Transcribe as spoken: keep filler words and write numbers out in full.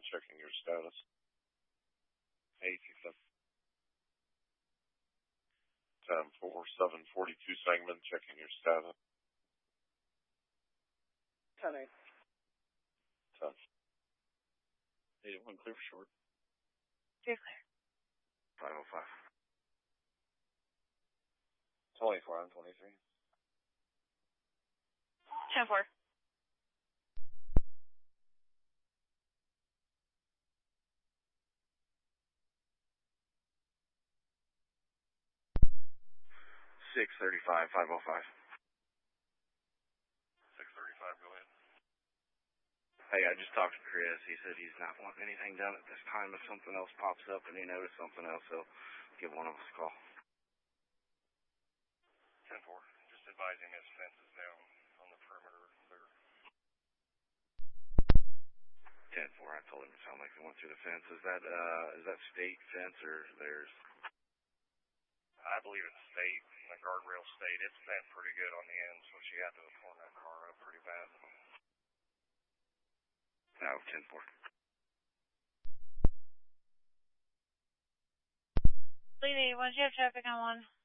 checking your status. eight seven. ten four, seven forty-two segment, checking your status. ten eight. ten. eight one clear for short. Clear, clear. five oh five. twenty-four on twenty-three. ten four. six thirty-five, five oh five. six thirty-five, go ahead. Hey, I just talked to Chris. He said he's not wanting anything done at this time. If something else pops up and he noticed something else, he'll give one of us a call. ten four, just advising his fence is down on the perimeter. Clear. ten four, I told him it sounded like they went through the fence. Is that, uh, is that state fence or theirs? I believe it's state. The guardrail state. It's bent pretty good on the end, so she had to have torn that car up pretty bad. No, ten four. Lady, once you have traffic on one.